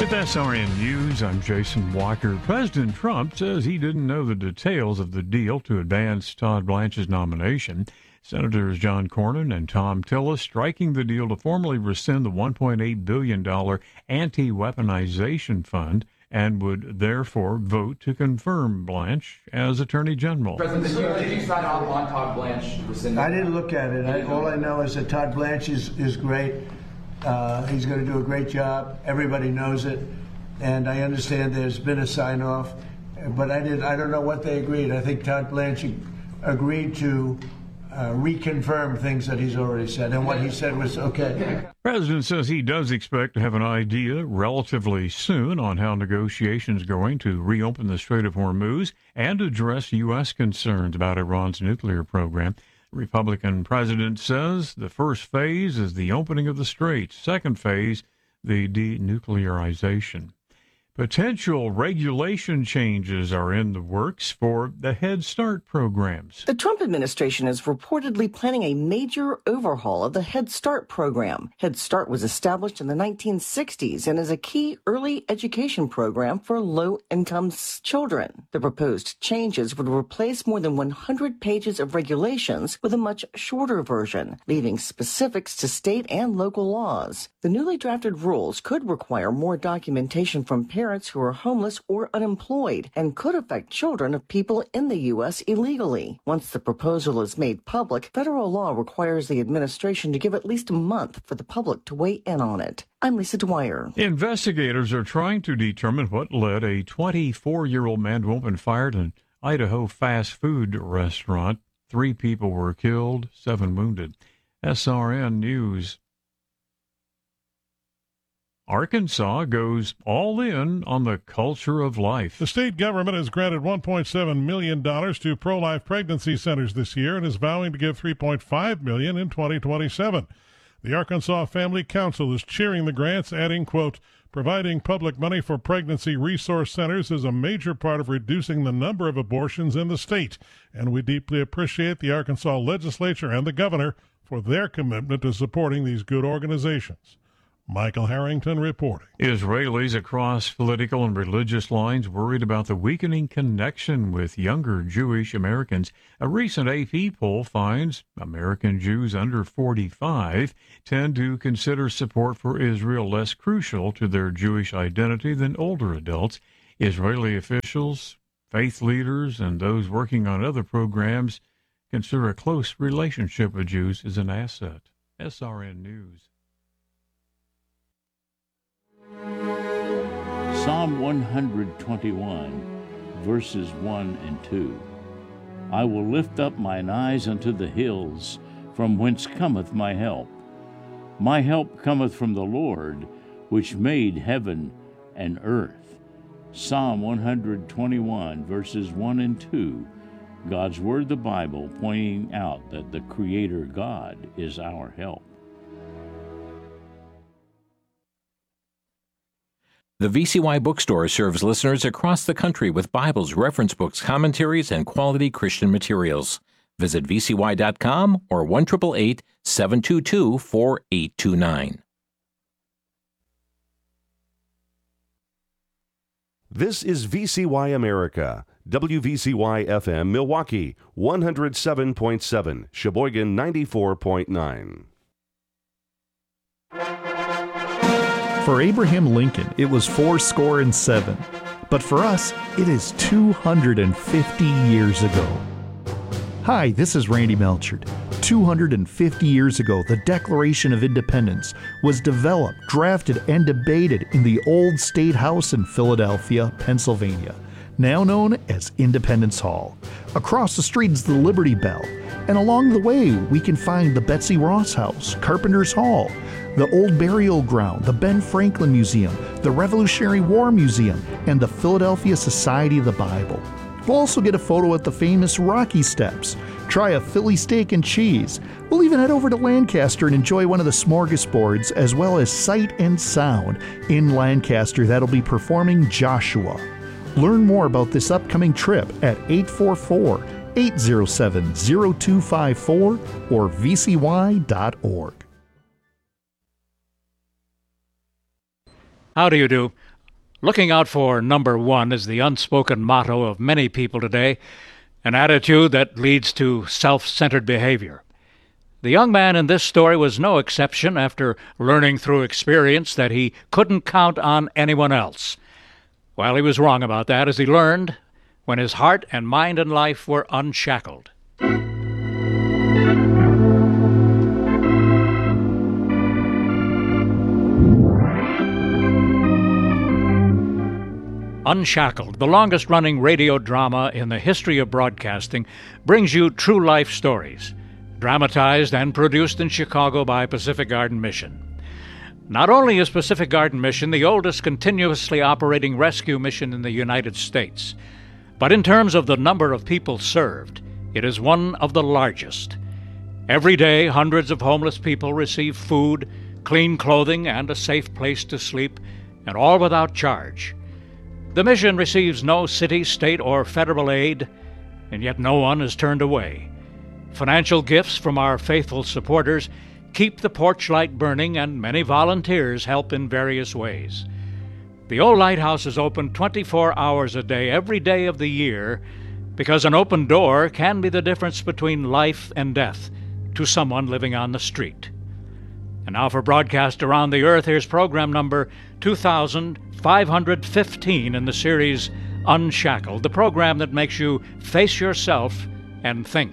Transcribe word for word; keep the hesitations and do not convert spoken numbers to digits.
With S R N News, I'm Jason Walker. President Trump says he didn't know the details of the deal to advance Todd Blanche's nomination. Senators John Cornyn and Thom Tillis striking the deal to formally rescind the one point eight billion dollars anti-weaponization fund and would therefore vote to confirm Blanche as Attorney General. President, did you, did you sign off on Todd Blanche rescinding? I didn't look at it. I, all I know is that Todd Blanche is, is great. Uh, he's going to do a great job. Everybody knows it. And I understand there's been a sign-off. But I did. I don't know what they agreed. I think Todd Blanche agreed to uh, reconfirm things that he's already said. And what he said was okay. The president says he does expect to have an idea relatively soon on how negotiations are going to reopen the Strait of Hormuz and address U S concerns about Iran's nuclear program. The Republican president says the first phase is the opening of the strait. Second phase, the denuclearization. Potential regulation changes are in the works for the Head Start programs. The Trump administration is reportedly planning a major overhaul of the Head Start program. Head Start was established in the nineteen sixties and is a key early education program for low-income children. The proposed changes would replace more than one hundred pages of regulations with a much shorter version, leaving specifics to state and local laws. The newly drafted rules could require more documentation from parents parents who are homeless or unemployed and could affect children of people in the U S illegally. Once the proposal is made public, federal law requires the administration to give at least a month for the public to weigh in on it. I'm Lisa Dwyer. Investigators are trying to determine what led a twenty-four-year-old man to open fire at an Idaho fast food restaurant. Three people were killed, seven wounded. S R N News. Arkansas goes all in on the culture of life. The state government has granted one point seven million dollars to pro-life pregnancy centers this year and is vowing to give three point five million dollars in twenty twenty-seven. The Arkansas Family Council is cheering the grants, adding, quote, providing public money for pregnancy resource centers is a major part of reducing the number of abortions in the state, and we deeply appreciate the Arkansas legislature and the governor for their commitment to supporting these good organizations. Michael Harrington reporting. Israelis across political and religious lines worried about the weakening connection with younger Jewish Americans. A recent A P poll finds American Jews under forty-five tend to consider support for Israel less crucial to their Jewish identity than older adults. Israeli officials, faith leaders, and those working on other programs consider a close relationship with Jews as an asset. S R N News. Psalm one twenty-one, verses one and two. I will lift up mine eyes unto the hills, from whence cometh my help. My help cometh from the Lord, which made heaven and earth. Psalm one twenty-one, verses one and two. God's Word, the Bible, pointing out that the Creator God is our help. The V C Y Bookstore serves listeners across the country with Bibles, reference books, commentaries, and quality Christian materials. Visit V C Y dot com or one eight eight eight, seven two two, four eight two nine. This is V C Y America, W V C Y F M Milwaukee, one oh seven point seven, Sheboygan ninety-four point nine. For Abraham Lincoln, it was four score and seven. But for us, it is two hundred fifty years ago. Hi, this is Randy Melchard. two hundred fifty years ago, the Declaration of Independence was developed, drafted, and debated in the old State House in Philadelphia, Pennsylvania, now known as Independence Hall. Across the street is the Liberty Bell, and along the way we can find the Betsy Ross House, Carpenter's Hall, the Old Burial Ground, the Ben Franklin Museum, the Revolutionary War Museum, and the Philadelphia Society of the Bible. We'll also get a photo at the famous Rocky Steps, try a Philly steak and cheese. We'll even head over to Lancaster and enjoy one of the smorgasbords, as well as Sight and Sound in Lancaster that'll be performing Joshua. Learn more about this upcoming trip at eight four four, eight oh seven, oh two five four or V C Y dot org. How do you do? Looking out for number one is the unspoken motto of many people today, an attitude that leads to self-centered behavior. The young man in this story was no exception after learning through experience that he couldn't count on anyone else. Well, he was wrong about that, as he learned when his heart and mind and life were unshackled. Unshackled, the longest-running radio drama in the history of broadcasting, brings you true life stories, dramatized and produced in Chicago by Pacific Garden Mission. Not only is Pacific Garden Mission the oldest continuously operating rescue mission in the United States, but in terms of the number of people served, it is one of the largest. Every day, hundreds of homeless people receive food, clean clothing, and a safe place to sleep, and all without charge. The mission receives no city, state, or federal aid, and yet no one is turned away. Financial gifts from our faithful supporters keep the porch light burning, and many volunteers help in various ways. The old lighthouse is open twenty-four hours a day, every day of the year, because an open door can be the difference between life and death to someone living on the street. And now for broadcast around the earth, here's program number two thousand five hundred fifteen in the series Unshackled, the program that makes you face yourself and think.